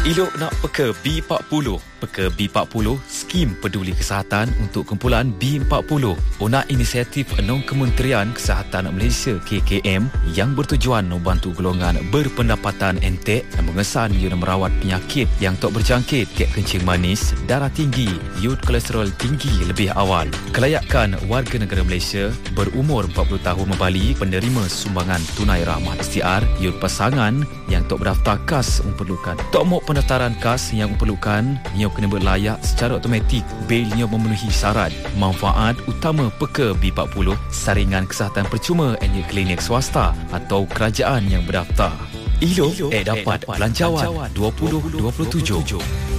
Elok nak peka B40. Peka B40, skim peduli kesihatan untuk kumpulan B40. Onak inisiatif enam Kementerian Kesihatan Malaysia KKM yang bertujuan membantu golongan berpendapatan entek dan mengesan ia merawat penyakit yang tak berjangkit, kek kencing manis, darah tinggi, iud kolesterol tinggi lebih awal. Kelayakan warga negara Malaysia berumur 40 tahun membalik penerima sumbangan tunai rahmat STR, iud pasangan yang tak berdaftar KAS memerlukan. Tak mau pendaftaran KAS yang memerlukan, ia kena berlayak secara automatik bilnya memenuhi syarat. Manfaat utama peka B40, saringan kesihatan percuma hanya klinik swasta atau kerajaan yang berdaftar. Elok dapat belanjawan 2027.